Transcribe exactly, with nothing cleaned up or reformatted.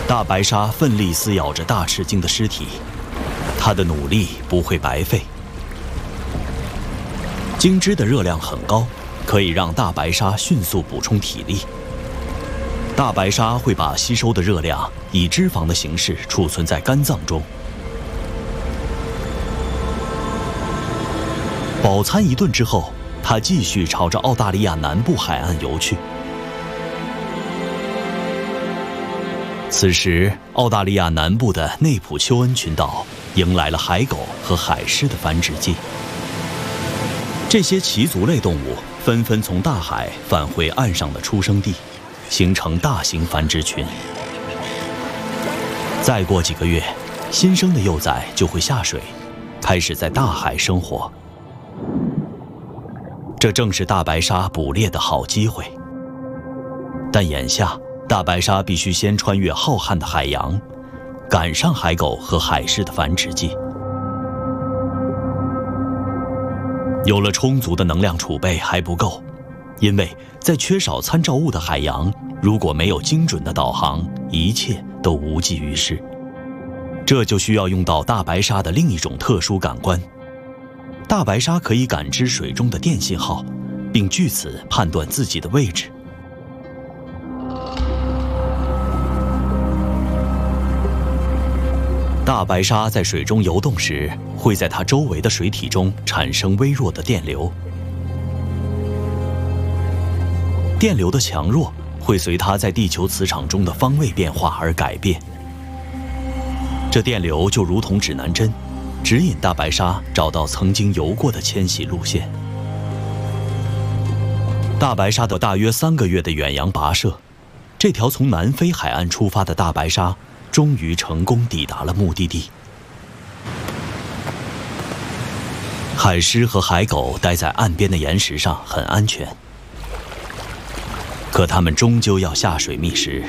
大白鲨奋力撕咬着大齿鲸的尸体，它的努力不会白费。鲸脂的热量很高，可以让大白鲨迅速补充体力。大白鲨会把吸收的热量以脂肪的形式储存在肝脏中。饱餐一顿之后，它继续朝着澳大利亚南部海岸游去。此时，澳大利亚南部的内普丘恩群岛迎来了海狗和海狮的繁殖季。这些鳍足类动物纷纷从大海返回岸上的出生地，形成大型繁殖群。再过几个月，新生的幼崽就会下水，开始在大海生活。这正是大白鲨捕猎的好机会。但眼下，大白鲨必须先穿越浩瀚的海洋，赶上海狗和海狮的繁殖季。有了充足的能量储备还不够，因为在缺少参照物的海洋，如果没有精准的导航，一切都无济于事。这就需要用到大白鲨的另一种特殊感官。大白鲨可以感知水中的电信号，并据此判断自己的位置。大白鲨在水中游动时，会在它周围的水体中产生微弱的电流。电流的强弱会随它在地球磁场中的方位变化而改变。这电流就如同指南针，指引大白鲨找到曾经游过的迁徙路线。大白鲨的大约三个月的远洋跋涉，这条从南非海岸出发的大白鲨终于成功抵达了目的地。海狮和海狗待在岸边的岩石上很安全，可它们终究要下水觅食。